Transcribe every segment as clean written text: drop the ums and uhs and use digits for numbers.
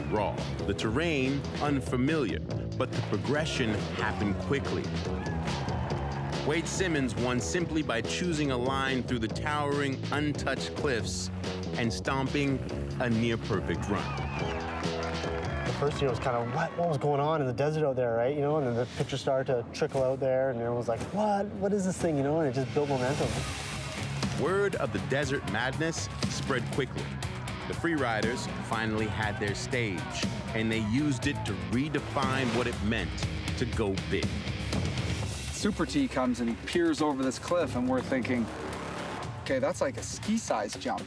raw, the terrain unfamiliar, but the progression happened quickly. Wade Simmons won simply by choosing a line through the towering, untouched cliffs and stomping a near-perfect run. The first year was kind of, what was going on in the desert out there, right? You know, and then the pictures started to trickle out there, and everyone was like, what is this thing, you know? And it just built momentum. Word of the desert madness spread quickly. The freeriders finally had their stage, and they used it to redefine what it meant to go big. Super T comes and he peers over this cliff, and we're thinking, okay, that's like a ski-sized jump.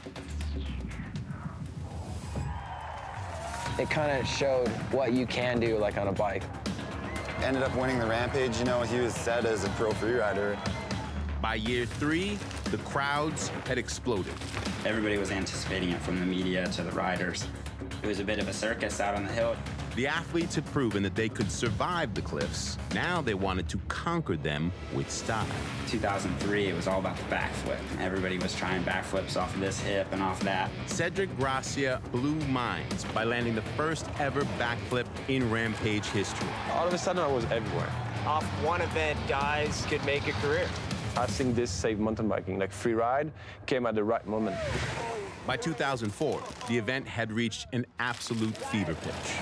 It kind of showed what you can do, like on a bike. Ended up winning the Rampage. You know, he was set as a pro freerider. By year 3, the crowds had exploded. Everybody was anticipating it, from the media to the riders. It was a bit of a circus out on the hill. The athletes had proven that they could survive the cliffs. Now they wanted to conquer them with style. 2003, it was all about the backflip. Everybody was trying backflips off of this hip and off that. Cedric Gracia blew minds by landing the first ever backflip in Rampage history. All of a sudden, I was everywhere. Off one event, guys could make a career. I think this saved mountain biking. Like, free ride came at the right moment. By 2004, the event had reached an absolute fever pitch.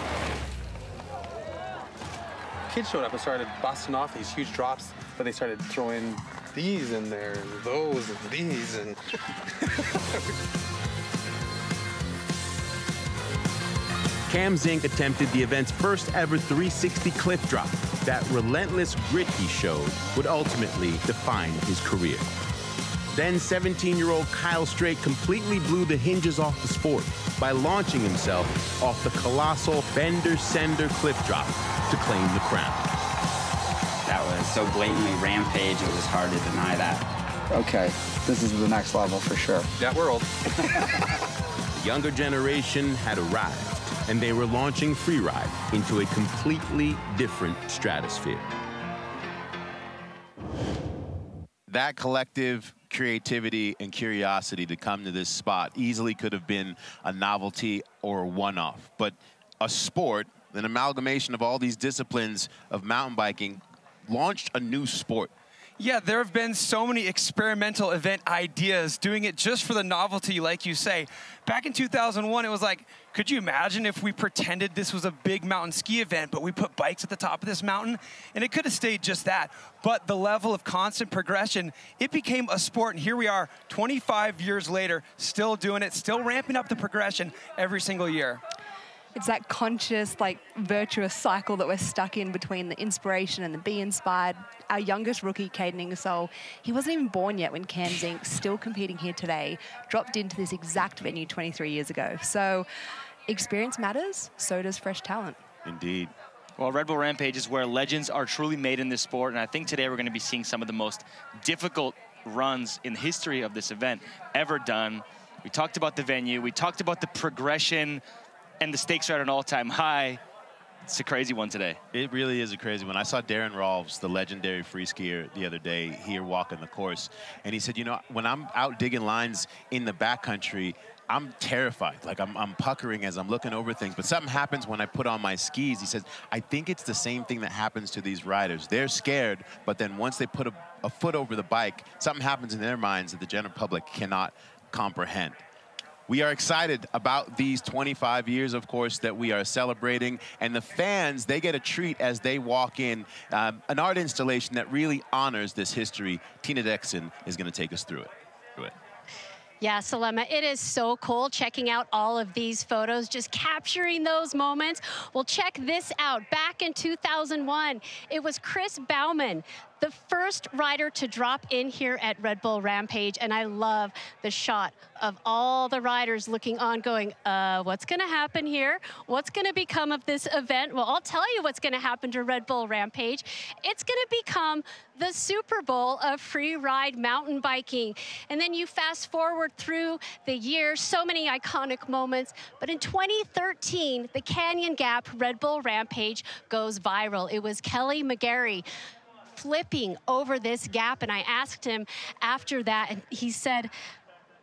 Kids showed up and started busting off these huge drops, but they started throwing these in there, and those, and these, and... Cam Zink attempted the event's first ever 360 cliff drop. That relentless grit he showed would ultimately define his career. Then 17-year-old Kyle Straight completely blew the hinges off the sport by launching himself off the colossal Bender Sender cliff drop to claim the crown. That was so blatantly Rampage, it was hard to deny that. Okay, this is the next level for sure. That world. The younger generation had arrived, and they were launching freeride into a completely different stratosphere. That collective creativity and curiosity to come to this spot easily could have been a novelty or a one-off, but a sport, an amalgamation of all these disciplines of mountain biking, launched a new sport. Yeah, there have been so many experimental event ideas, doing it just for the novelty, like you say. Back in 2001, it was like, could you imagine if we pretended this was a big mountain ski event, but we put bikes at the top of this mountain? And it could have stayed just that. But the level of constant progression, it became a sport. And here we are, 25 years later, still doing it, still ramping up the progression every single year. It's that conscious, like, virtuous cycle that we're stuck in between the inspiration and the be inspired. Our youngest rookie, Caden Ingersoll, he wasn't even born yet when Cam Zink, still competing here today, dropped into this exact venue 23 years ago. So experience matters, so does fresh talent. Indeed. Well, Red Bull Rampage is where legends are truly made in this sport, and I think today we're going to be seeing some of the most difficult runs in the history of this event ever done. We talked about the venue, we talked about the progression, and the stakes are at an all-time high. It's a crazy one today. It really is a crazy one. I saw Darren Rolfs, the legendary free skier, the other day here walking the course, and he said, you know, when I'm out digging lines in the backcountry, I'm terrified. Like, I'm puckering as I'm looking over things, but something happens when I put on my skis. He says, I think it's the same thing that happens to these riders. They're scared, but then once they put a foot over the bike, something happens in their minds that the general public cannot comprehend. We are excited about these 25 years, of course, that we are celebrating. And the fans, they get a treat as they walk in. An art installation that really honors this history. Tina Dixon is going to take us through it. Yeah, Salema, it is so cool checking out all of these photos, just capturing those moments. Well, check this out. Back in 2001, it was Chris Bauman, the first rider to drop in here at Red Bull Rampage, and I love the shot of all the riders looking on going, what's gonna happen here? What's gonna become of this event? Well, I'll tell you what's gonna happen to Red Bull Rampage. It's gonna become the Super Bowl of free ride mountain biking. And then you fast forward through the years, so many iconic moments, but in 2013, the Canyon Gap Red Bull Rampage goes viral. It was Kelly McGarry flipping over this gap, and I asked him after that, and he said,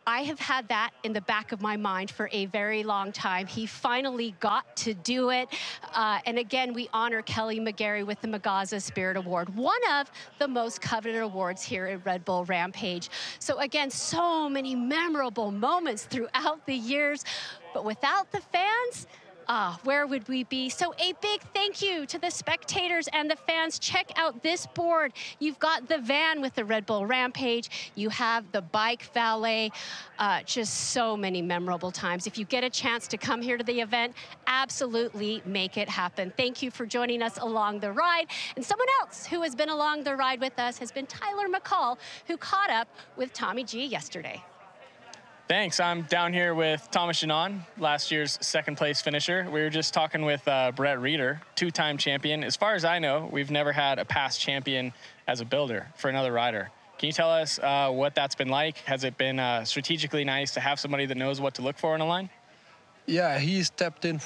I have had that in the back of my mind for a very long time. He finally got to do it. And again, we honor Kelly McGarry with the Magaza Spirit Award, one of the most coveted awards here at Red Bull Rampage. So again, so many memorable moments throughout the years, but without the fans, where would we be? So a big thank you to the spectators and the fans. Check out this board. You've got the van with the Red Bull Rampage. You have the bike valet. Just so many memorable times. If you get a chance to come here to the event, absolutely make it happen. Thank you for joining us along the ride. And someone else who has been along the ride with us has been Tyler McCall, who caught up with Tommy G yesterday. Thanks. I'm down here with Thomas Janon, last year's second-place finisher. We were just talking with Brett Reeder, two-time champion. As far as I know, we've never had a past champion as a builder for another rider. Can you tell us what that's been like? Has it been strategically nice to have somebody that knows what to look for in a line? Yeah, he stepped in